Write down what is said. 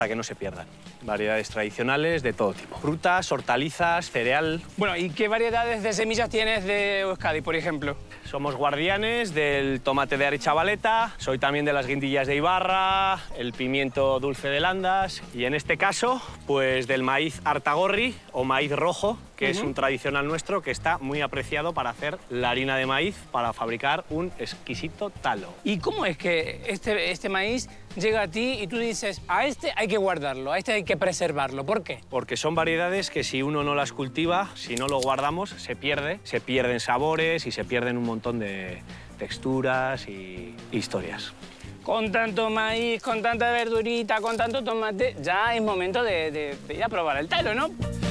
para que no se pierdan. Variedades tradicionales de todo tipo. Frutas, hortalizas, cereal. Bueno, ¿y qué variedades de semillas tienes de Euskadi, por ejemplo? Somos guardianes del tomate de Arechavaleta, soy también de las guindillas de Ibarra, el pimiento dulce de Landas y en este caso, pues del maíz Artagorri o maíz rojo, que es un tradicional nuestro que está muy apreciado para hacer la harina de maíz para fabricar un exquisito talo. ¿Y cómo es que este maíz llega a ti y tú dices, a este hay que guardarlo, a este hay que preservarlo? ¿Por qué? Porque son variedades que si uno no las cultiva, si no lo guardamos, se pierden sabores y se pierden un montón de texturas y historias. Con tanto maíz, con tanta verdurita, con tanto tomate, ya es momento de ir a probar el talo, ¿no?